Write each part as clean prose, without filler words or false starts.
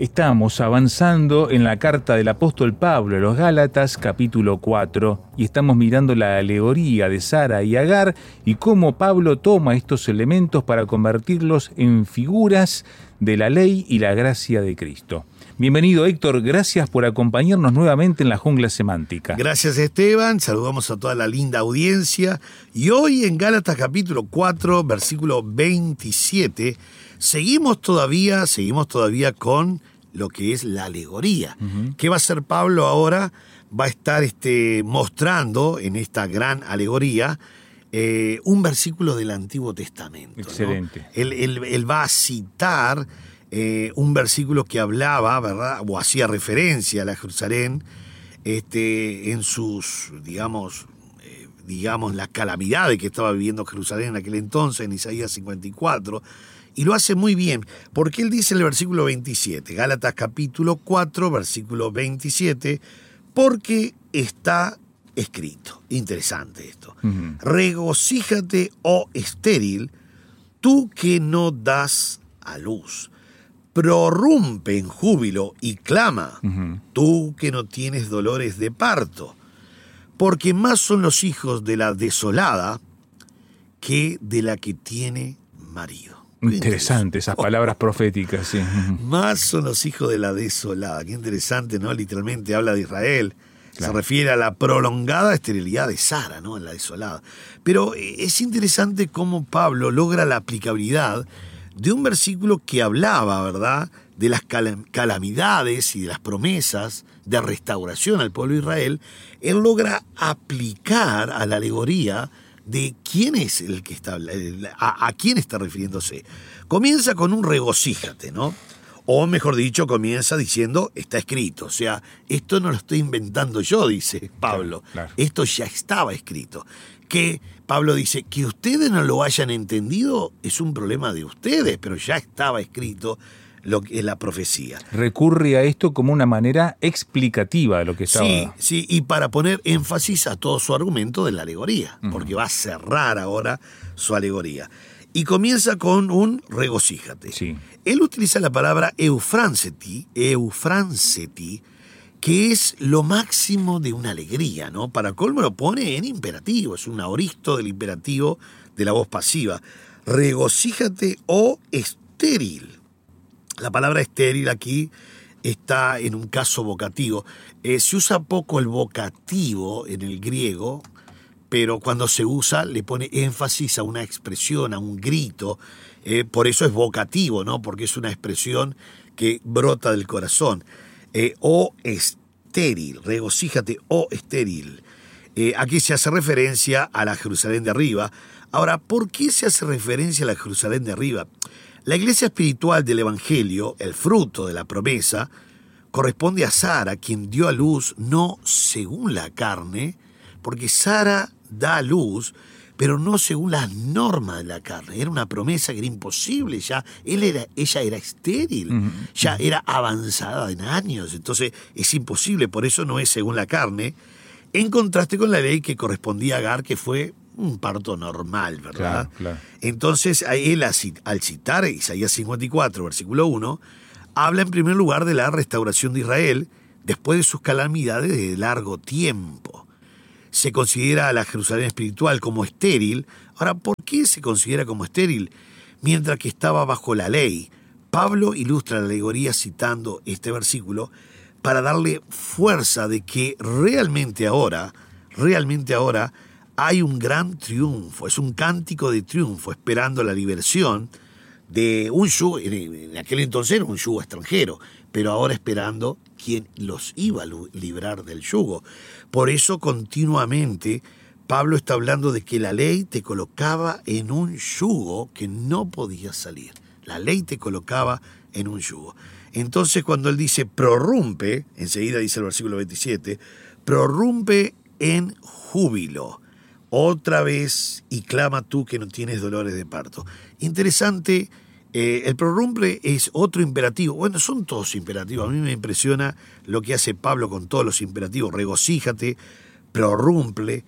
Estamos avanzando en la carta del apóstol Pablo a los Gálatas, capítulo 4, y estamos mirando la alegoría de Sara y Agar y cómo Pablo toma estos elementos para convertirlos en figuras de la ley y la gracia de Cristo. Bienvenido, Héctor, gracias por acompañarnos nuevamente en la jungla semántica. Gracias, Esteban, saludamos a toda la linda audiencia. Y hoy en Gálatas capítulo 4, versículo 27, seguimos todavía con lo que es la alegoría. ¿Qué va a hacer Pablo ahora? Va a estar mostrando en esta gran alegoría un versículo del Antiguo Testamento. Excelente. ¿No? Él va a citar un versículo que hablaba, ¿verdad?, o hacía referencia a la Jerusalén en sus, digamos, las calamidades que estaba viviendo Jerusalén en aquel entonces, en Isaías 54, y lo hace muy bien, porque él dice en el versículo 27, Gálatas capítulo 4, versículo 27, porque está escrito. Interesante esto. Regocíjate, oh estéril, tú que no das a luz. Prorrumpe en júbilo y clama, tú que no tienes dolores de parto, porque más son los hijos de la desolada que de la que tiene marido. Interesante esas palabras proféticas, sí. Más son los hijos de la desolada. Qué interesante, ¿no? Literalmente habla de Israel. Claro. Se refiere a la prolongada esterilidad de Sara, ¿no? En la desolada. Pero es interesante cómo Pablo logra la aplicabilidad de un versículo que hablaba, ¿verdad?, de las calamidades y de las promesas de restauración al pueblo de Israel. Él logra aplicar a la alegoría de quién es el que está, a quién está refiriéndose. Comienza con un regocíjate, ¿no? O mejor dicho, comienza diciendo, está escrito. O sea, esto no lo estoy inventando yo, dice Pablo. Claro. Esto ya estaba escrito. Que Pablo dice, que ustedes no lo hayan entendido es un problema de ustedes, pero ya estaba escrito lo que es la profecía. Recurre a esto como una manera explicativa de lo que estaba. Sí, y para poner énfasis a todo su argumento de la alegoría, porque va a cerrar ahora su alegoría. Y comienza con un regocíjate. Sí. Él utiliza la palabra eufranseti, que es lo máximo de una alegría, ¿no? Para colmo lo pone en imperativo, es un aoristo del imperativo de la voz pasiva. Regocíjate, oh estéril. La palabra estéril aquí está en un caso vocativo. Se usa poco el vocativo en el griego, pero cuando se usa le pone énfasis a una expresión, a un grito. Por eso es vocativo, ¿no? Porque es una expresión que brota del corazón. Oh estéril, regocíjate, oh estéril. Aquí se hace referencia a la Jerusalén de arriba. Ahora, ¿por qué se hace referencia a la Jerusalén de arriba? La iglesia espiritual del Evangelio, el fruto de la promesa, corresponde a Sara, quien dio a luz no según la carne, porque Sara da a luz, pero no según las normas de la carne. Era una promesa que era imposible, ella era estéril, ya era avanzada en años, entonces es imposible, por eso no es según la carne, en contraste con la ley que correspondía a Agar, que fue un parto normal, ¿verdad? Claro. Entonces, él al citar Isaías 54, versículo 1, habla en primer lugar de la restauración de Israel después de sus calamidades de largo tiempo. Se considera a la Jerusalén espiritual como estéril. Ahora, ¿por qué se considera como estéril? Mientras que estaba bajo la ley. Pablo ilustra la alegoría citando este versículo para darle fuerza de que realmente ahora hay un gran triunfo, es un cántico de triunfo, esperando la liberación de un yugo, en aquel entonces era un yugo extranjero, pero ahora esperando quien los iba a librar del yugo. Por eso continuamente Pablo está hablando de que la ley te colocaba en un yugo que no podías salir. La ley te colocaba en un yugo. Entonces cuando él dice prorrumpe, enseguida dice el versículo 27, prorrumpe en júbilo. Otra vez, y clama tú que no tienes dolores de parto. Interesante, el prorrumpe es otro imperativo. Bueno, son todos imperativos. A mí me impresiona lo que hace Pablo con todos los imperativos. Regocíjate, prorrumpe,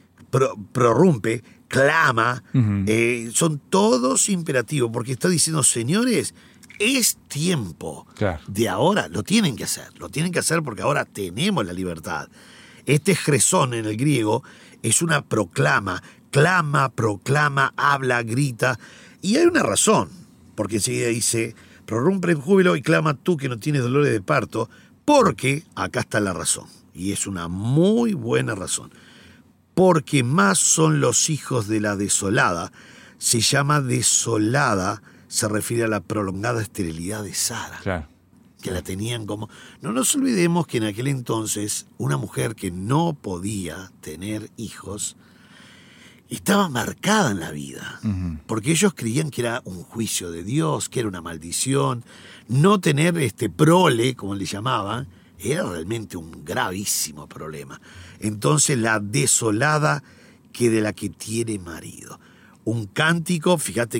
clama. Son todos imperativos, porque está diciendo, señores, es tiempo Claro. de ahora, lo tienen que hacer porque ahora tenemos la libertad. Este jesón en el griego es una proclama, clama, proclama, habla, grita, y hay una razón, porque enseguida dice, prorrumpe en júbilo y clama tú que no tienes dolores de parto, porque acá está la razón, y es una muy buena razón, porque más son los hijos de la desolada, se llama desolada, se refiere a la prolongada esterilidad de Sara. Claro. Que la tenían como... No nos olvidemos que en aquel entonces una mujer que no podía tener hijos estaba marcada en la vida, porque ellos creían que era un juicio de Dios, que era una maldición. No tener prole, como le llamaban, era realmente un gravísimo problema. Entonces la desolada que de la que tiene marido. Un cántico, fíjate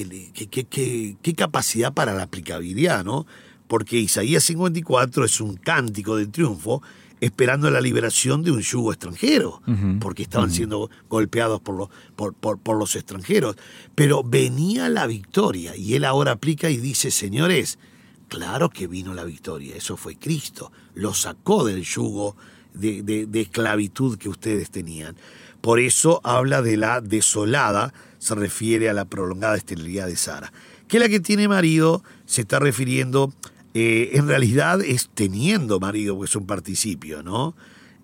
que qué capacidad para la aplicabilidad, ¿no? Porque Isaías 54 es un cántico de triunfo esperando la liberación de un yugo extranjero, porque estaban siendo golpeados por los extranjeros. Pero venía la victoria, y él ahora aplica y dice, señores, claro que vino la victoria, eso fue Cristo, lo sacó del yugo de esclavitud que ustedes tenían. Por eso habla de la desolada, se refiere a la prolongada esterilidad de Sara. Que la que tiene marido se está refiriendo... en realidad es teniendo marido, porque es un participio, ¿no?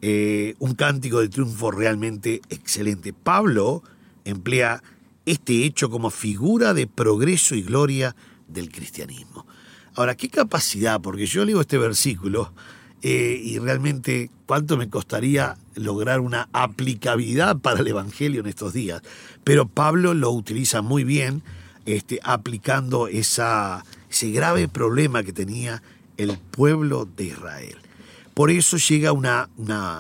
Un cántico de triunfo realmente excelente. Pablo emplea este hecho como figura de progreso y gloria del cristianismo. Ahora, qué capacidad, porque yo leo este versículo y realmente cuánto me costaría lograr una aplicabilidad para el Evangelio en estos días. Pero Pablo lo utiliza muy bien, aplicando ese grave problema que tenía el pueblo de Israel. Por eso llega una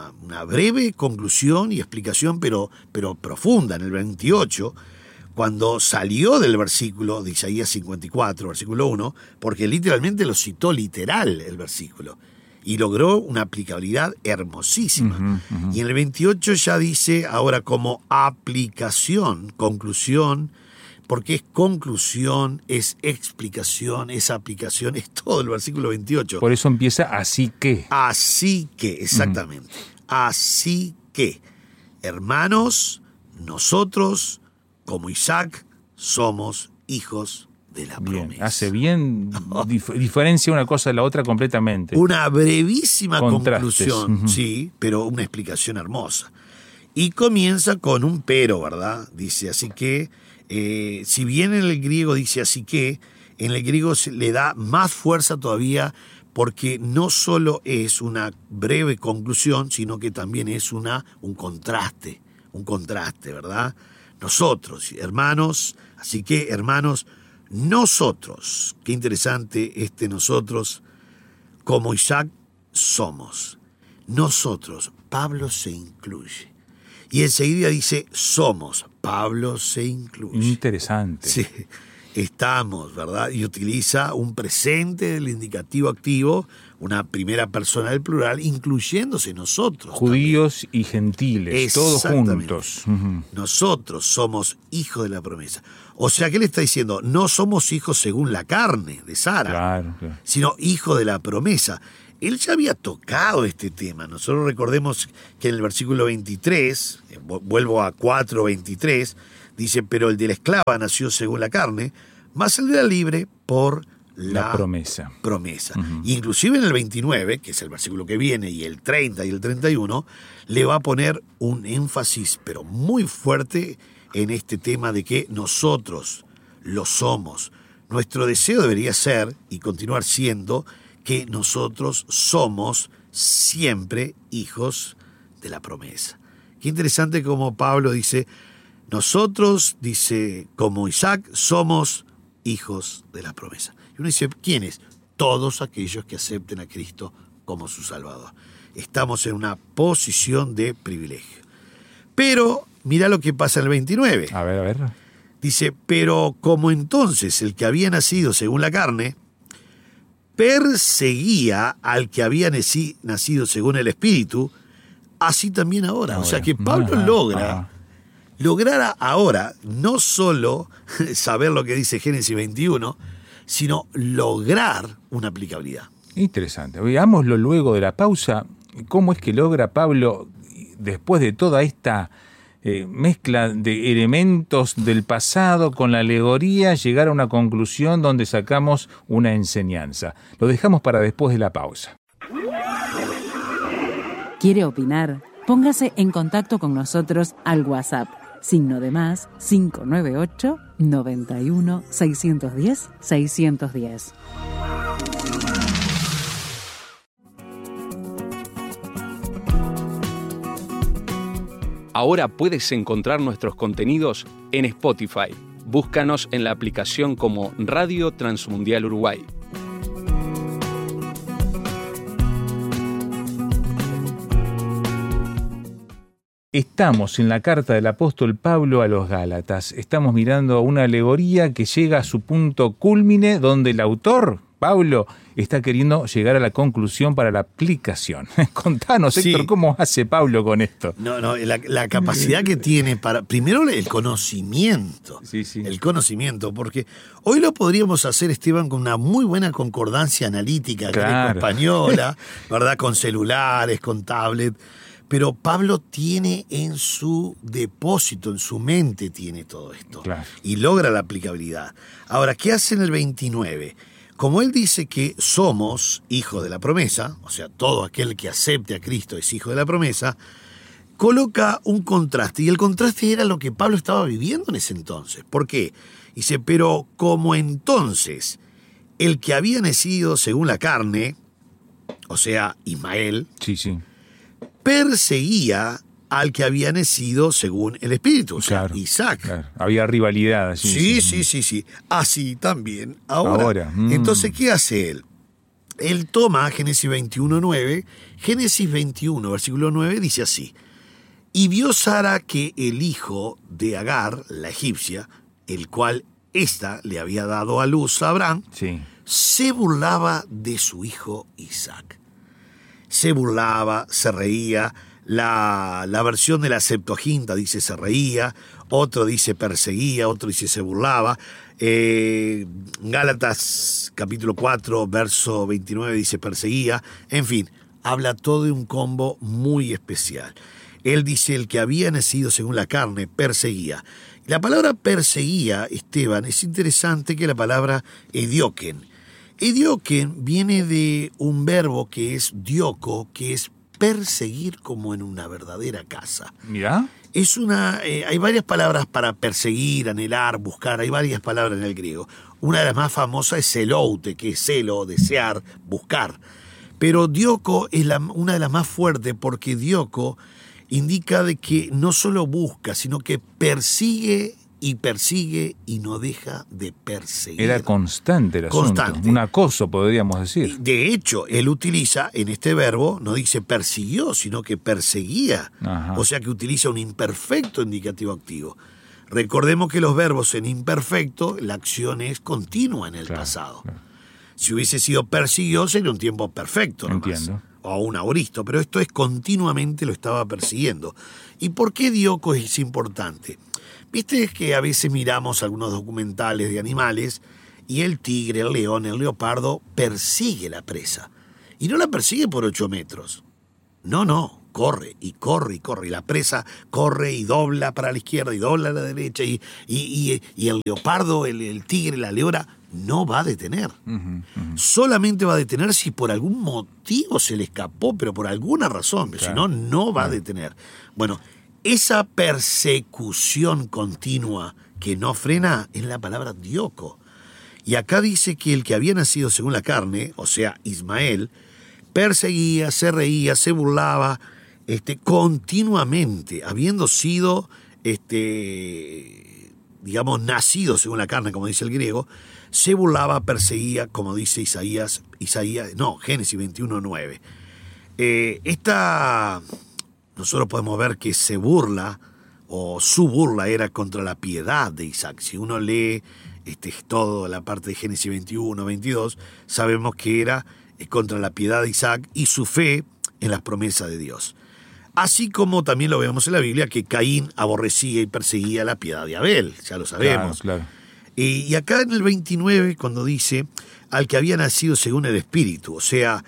breve conclusión y explicación, pero profunda, en el 28, cuando salió del versículo de Isaías 54, versículo 1, porque literalmente lo citó literal el versículo, y logró una aplicabilidad hermosísima. Y en el 28 ya dice, ahora como aplicación, conclusión, porque es conclusión, es explicación, es aplicación, es todo el versículo 28. Por eso empieza así que. Así que, exactamente. Así que, hermanos, nosotros, como Isaac, somos hijos de la promesa. Hace bien, diferencia una cosa de la otra completamente. Una brevísima Contrastes. conclusión, sí, pero una explicación hermosa. Y comienza con un pero, ¿verdad? Dice, así que... si bien en el griego dice así que, en el griego se le da más fuerza todavía porque no solo es una breve conclusión, sino que también es un contraste, ¿verdad? Nosotros, hermanos, así que hermanos, nosotros, qué interesante nosotros, como Isaac somos. Nosotros, Pablo se incluye. Y enseguida dice, somos. Pablo se incluye. Interesante. Sí, estamos, ¿verdad? Y utiliza un presente del indicativo activo, una primera persona del plural, incluyéndose nosotros. Judíos también. Y gentiles, todos juntos. Nosotros somos hijos de la promesa. O sea, ¿qué le está diciendo? No somos hijos según la carne de Sara, claro. Sino hijos de la promesa. Él ya había tocado este tema. Nosotros recordemos que en el versículo 23, vuelvo a 4:23, dice, pero el de la esclava nació según la carne, más el de la libre por la promesa. Inclusive en el 29, que es el versículo que viene, y el 30 y el 31, le va a poner un énfasis, pero muy fuerte, en este tema de que nosotros lo somos. Nuestro deseo debería ser, y continuar siendo, que nosotros somos siempre hijos de la promesa. Qué interesante como Pablo dice, nosotros, dice, como Isaac, somos hijos de la promesa. Y uno dice, ¿quiénes? Todos aquellos que acepten a Cristo como su Salvador. Estamos en una posición de privilegio. Pero, mira lo que pasa en el 29. A ver. Dice, pero como entonces el que había nacido según la carne, perseguía al que había nacido según el Espíritu, así también ahora. O sea que Pablo lograr ahora no solo saber lo que dice Génesis 21, sino lograr una aplicabilidad. Interesante. Veámoslo luego de la pausa. ¿Cómo es que logra Pablo, después de toda esta mezcla de elementos del pasado con la alegoría, llegar a una conclusión donde sacamos una enseñanza? Lo dejamos para después de la pausa. ¿Quiere opinar? Póngase en contacto con nosotros al WhatsApp. Signo de más 598 91 610 610. Ahora puedes encontrar nuestros contenidos en Spotify. Búscanos en la aplicación como Radio Transmundial Uruguay. Estamos en la carta del apóstol Pablo a los Gálatas. Estamos mirando una alegoría que llega a su punto cúlmine, donde el autor, Pablo, está queriendo llegar a la conclusión para la aplicación. Contanos, Sí. Héctor, ¿cómo hace Pablo con esto? La capacidad que tiene para, primero, el conocimiento. Sí. El conocimiento, porque hoy lo podríamos hacer, Esteban, con una muy buena concordancia analítica Claro. española, ¿verdad? Con celulares, con tablet. Pero Pablo tiene en su depósito, en su mente tiene todo esto. Claro. Y logra la aplicabilidad. Ahora, ¿qué hace en el 29? Como él dice que somos hijos de la promesa, o sea, todo aquel que acepte a Cristo es hijo de la promesa, coloca un contraste. Y el contraste era lo que Pablo estaba viviendo en ese entonces. ¿Por qué? Dice, pero como entonces el que había nacido según la carne, o sea, Ismael, Sí. perseguía al que había nacido según el Espíritu, o sea, Claro, Isaac. claro. Había rivalidad allí. Sí. Así también ahora. Ahora. Entonces, ¿qué hace él? Él toma Génesis 21:9. Génesis 21, versículo 9, dice así. Y vio Sara que el hijo de Agar, la egipcia, el cual ésta le había dado a luz a Abraham, Sí. se burlaba de su hijo Isaac. Se burlaba, se reía. La versión de la Septuaginta dice se reía, otro dice perseguía, otro dice se burlaba. Gálatas capítulo 4, verso 29 dice perseguía. En fin, habla todo de un combo muy especial. Él dice el que había nacido según la carne perseguía. La palabra perseguía, Esteban, es interesante que la palabra edioken. Edioken viene de un verbo que es dioko, que es perseguir como en una verdadera casa. Mirá. Hay varias palabras para perseguir, anhelar, buscar, hay varias palabras en el griego. Una de las más famosas es celoute, que es celo, desear, buscar. Pero dioko es una de las más fuertes porque dioko indica de que no solo busca, sino que persigue y no deja de perseguir. Era constante el asunto. Constante. Un acoso, podríamos decir. De hecho, él utiliza en este verbo, no dice persiguió, sino que perseguía. Ajá. O sea que utiliza un imperfecto indicativo activo. Recordemos que los verbos en imperfecto, la acción es continua en el pasado. Claro. Si hubiese sido persiguió, sería un tiempo perfecto nomás. Entiendo. O un auristo, pero esto es continuamente lo estaba persiguiendo. ¿Y por qué dioko es importante? Viste que a veces miramos algunos documentales de animales y el tigre, el león, el leopardo persigue la presa. Y no la persigue por 8 metros. No, corre y corre y corre. Y la presa corre y dobla para la izquierda y dobla a la derecha. Y el leopardo, el tigre, la leona, no va a detener. Solamente va a detener si por algún motivo se le escapó, pero por alguna razón. Pero Claro. si no, no va a detener. Bueno, esa persecución continua que no frena es la palabra dioko. Y acá dice que el que había nacido según la carne, o sea, Ismael, perseguía, se reía, se burlaba, continuamente, habiendo sido, digamos, nacido según la carne, como dice el griego, se burlaba, perseguía, como dice Génesis 21:9. Nosotros podemos ver que se burla, o su burla era contra la piedad de Isaac. Si uno lee toda la parte de Génesis 21, 22, sabemos que era contra la piedad de Isaac y su fe en las promesas de Dios. Así como también lo vemos en la Biblia, que Caín aborrecía y perseguía la piedad de Abel, ya lo sabemos. Claro. Y acá en el 29, cuando dice, al que había nacido según el Espíritu, o sea,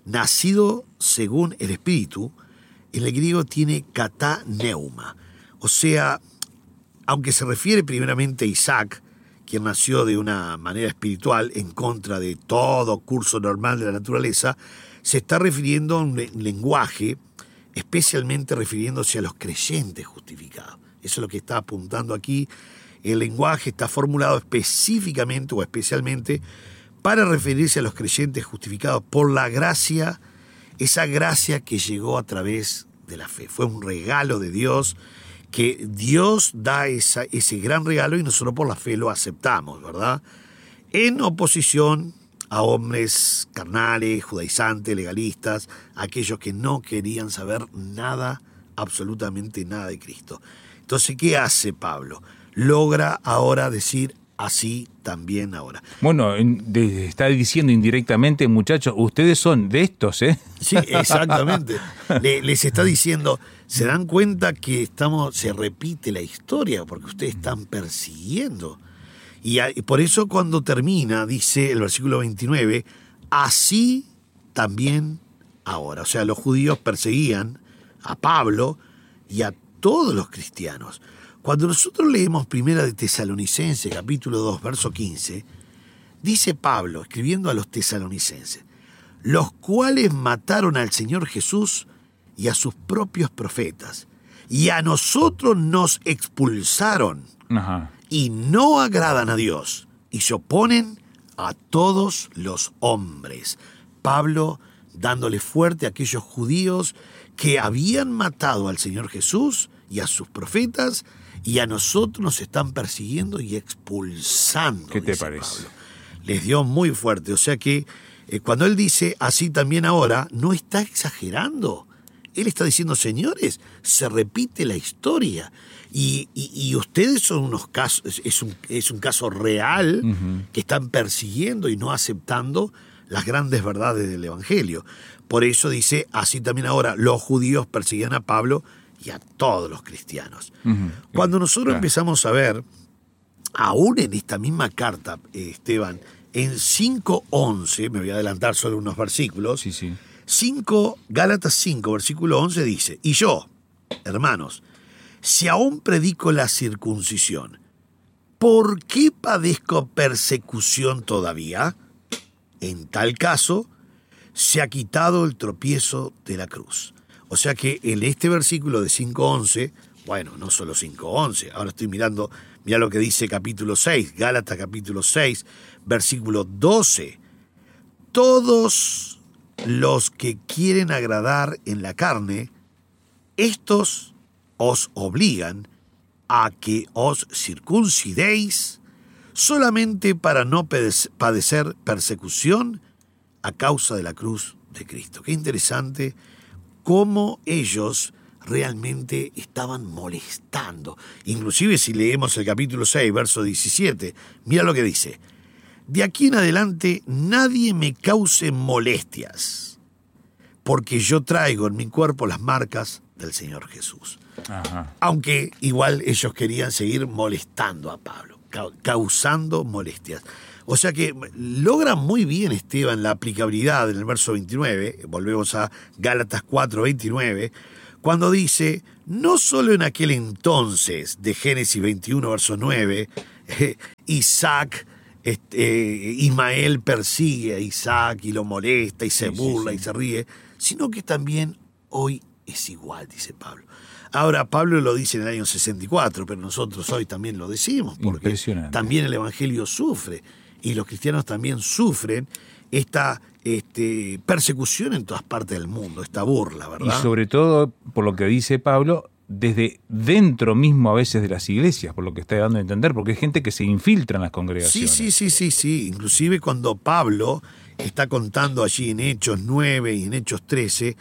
nacido según el Espíritu, en el griego tiene kataneuma. O sea, aunque se refiere primeramente a Isaac, quien nació de una manera espiritual en contra de todo curso normal de la naturaleza, se está refiriendo a un lenguaje, especialmente refiriéndose a los creyentes justificados. Eso es lo que está apuntando aquí. El lenguaje está formulado específicamente o especialmente para referirse a los creyentes justificados por la gracia, esa gracia que llegó a través de la fe. Fue un regalo de Dios, que Dios da ese gran regalo y nosotros por la fe lo aceptamos, ¿verdad? En oposición a hombres carnales, judaizantes, legalistas, aquellos que no querían saber nada, absolutamente nada de Cristo. Entonces, ¿qué hace Pablo? Logra ahora decir así también ahora. Bueno, está diciendo indirectamente, muchachos, ustedes son de estos, ¿eh? Sí, exactamente. Les está diciendo, se dan cuenta que se repite la historia porque ustedes están persiguiendo. Y por eso cuando termina, dice el versículo 29, así también ahora. O sea, los judíos perseguían a Pablo y a todos los cristianos. Cuando nosotros leemos Primera de Tesalonicenses, capítulo 2, verso 15, dice Pablo, escribiendo a los tesalonicenses, los cuales mataron al Señor Jesús y a sus propios profetas, y a nosotros nos expulsaron, y no agradan a Dios, y se oponen a todos los hombres. Pablo dándole fuerte a aquellos judíos que habían matado al Señor Jesús y a sus profetas, y a nosotros nos están persiguiendo y expulsando. ¿Qué te parece? Pablo. Les dio muy fuerte. O sea que cuando él dice así también ahora, no está exagerando. Él está diciendo, señores, se repite la historia. Y ustedes son unos casos, es un caso real que están persiguiendo y no aceptando las grandes verdades del Evangelio. Por eso dice, así también ahora, los judíos perseguían a Pablo y a todos los cristianos. Cuando nosotros empezamos a ver, aún en esta misma carta, Esteban, en 5:11, me voy a adelantar solo unos versículos, Sí. Gálatas 5, versículo 11 dice, y yo, hermanos, si aún predico la circuncisión, ¿por qué padezco persecución todavía? En tal caso, se ha quitado el tropiezo de la cruz. O sea que en este versículo de 5:11, bueno, no solo 5:11, ahora estoy mirando, mira lo que dice capítulo 6, Gálatas capítulo 6, versículo 12. Todos los que quieren agradar en la carne, estos os obligan a que os circuncidéis solamente para no padecer persecución a causa de la cruz de Cristo. Qué interesante cómo ellos realmente estaban molestando. Inclusive si leemos el capítulo 6, verso 17, mira lo que dice. De aquí en adelante nadie me cause molestias, porque yo traigo en mi cuerpo las marcas del Señor Jesús. Aunque igual ellos querían seguir molestando a Pablo, causando molestias. O sea que logra muy bien Esteban la aplicabilidad en el verso 29, volvemos a Gálatas 4:29, cuando dice, no solo en aquel entonces de Génesis 21, verso 9, Ismael persigue a Isaac y lo molesta y se burla y se ríe, sino que también hoy es igual, dice Pablo. Ahora, Pablo lo dice en el año 64, pero nosotros hoy también lo decimos, porque también el Evangelio sufre. Y los cristianos también sufren esta persecución en todas partes del mundo, esta burla, ¿verdad? Y sobre todo, por lo que dice Pablo, desde dentro mismo a veces de las iglesias, por lo que está dando a entender, porque hay gente que se infiltra en las congregaciones. Sí. Inclusive cuando Pablo está contando allí en Hechos 9 y en Hechos 13,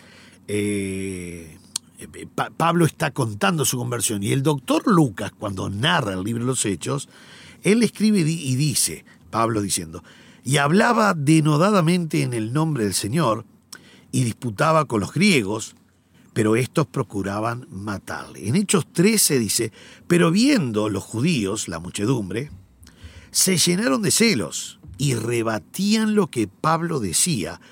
Pablo está contando su conversión. Y el doctor Lucas, cuando narra el libro de los Hechos, él escribe y dice, Pablo diciendo, y hablaba denodadamente en el nombre del Señor y disputaba con los griegos, pero estos procuraban matarle. En Hechos 13 dice, pero viendo los judíos, la muchedumbre, se llenaron de celos y rebatían lo que Pablo decía,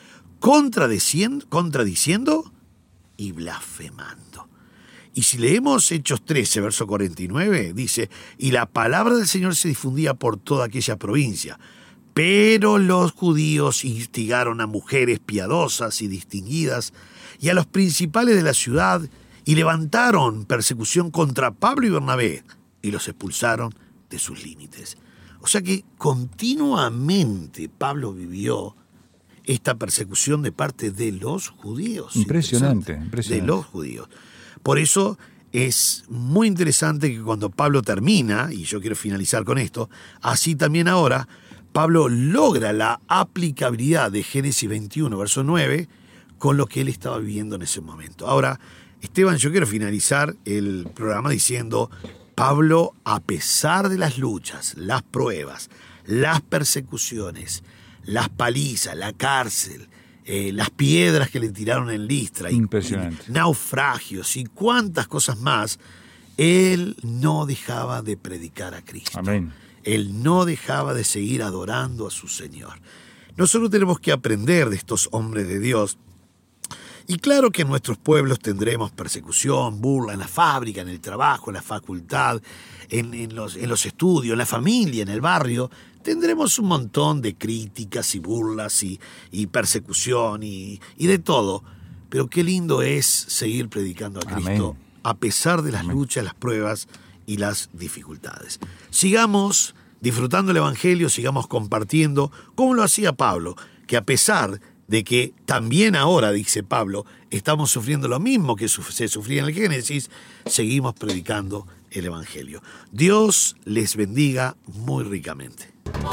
contradiciendo y blasfemando. Y si leemos Hechos 13, verso 49, dice, y la palabra del Señor se difundía por toda aquella provincia, pero los judíos instigaron a mujeres piadosas y distinguidas y a los principales de la ciudad y levantaron persecución contra Pablo y Bernabé y los expulsaron de sus límites. O sea que continuamente Pablo vivió esta persecución de parte de los judíos. Impresionante. De los judíos. Por eso es muy interesante que cuando Pablo termina, y yo quiero finalizar con esto, así también ahora, Pablo logra la aplicabilidad de Génesis 21, verso 9, con lo que él estaba viviendo en ese momento. Ahora, Esteban, yo quiero finalizar el programa diciendo, Pablo, a pesar de las luchas, las pruebas, las persecuciones, las palizas, la cárcel, las piedras que le tiraron en Listra, y naufragios y cuantas cosas más, él no dejaba de predicar a Cristo. Amén. Él no dejaba de seguir adorando a su Señor. Nosotros tenemos que aprender de estos hombres de Dios. Y claro que en nuestros pueblos tendremos persecución, burla en la fábrica, en el trabajo, en la facultad, en los estudios, en la familia, en el barrio. Tendremos un montón de críticas y burlas y persecución y de todo. Pero qué lindo es seguir predicando a Cristo. Amén. A pesar de las luchas, las pruebas y las dificultades. Sigamos disfrutando el Evangelio, sigamos compartiendo como lo hacía Pablo, que a pesar de que también ahora, dice Pablo, estamos sufriendo lo mismo que se sufría en el Génesis, seguimos predicando el Evangelio. Dios les bendiga muy ricamente.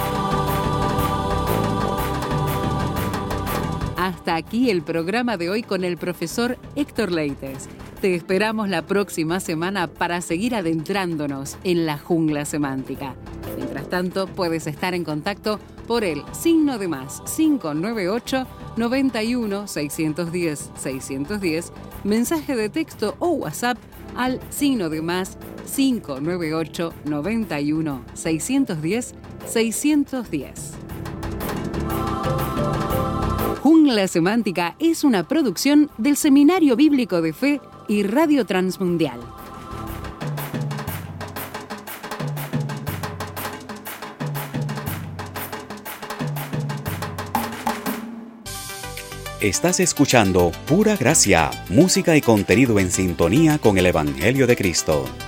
Hasta aquí el programa de hoy con el profesor Héctor Leites. Te esperamos la próxima semana para seguir adentrándonos en la jungla semántica. Mientras tanto, puedes estar en contacto por el +, 598 91 610 610, mensaje de texto o WhatsApp al +, 598 91 610 610. Jungla Semántica es una producción del Seminario Bíblico de Fe y Radio Transmundial. Estás escuchando Pura Gracia, música y contenido en sintonía con el Evangelio de Cristo.